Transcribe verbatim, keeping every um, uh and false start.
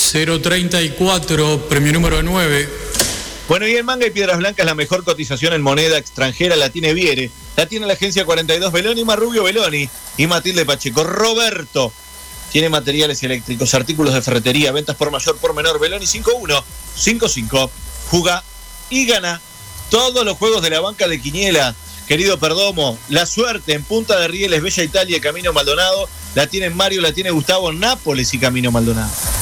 cero treinta y cuatro, premio número nueve. Bueno, y en Manga y Piedras Blancas la mejor cotización en moneda extranjera la tiene Viere, la tiene la agencia cuarenta y dos Beloni, Marrubio Beloni y Matilde Pacheco. Roberto tiene materiales eléctricos, artículos de ferretería, ventas por mayor, por menor. Beloni cinco uno cinco cinco. Juga y gana todos los juegos de la banca de Quiniela. Querido Perdomo, la suerte en Punta de Rieles, Bella Italia y Camino Maldonado la tienen Mario, la tiene Gustavo, Nápoles y Camino Maldonado.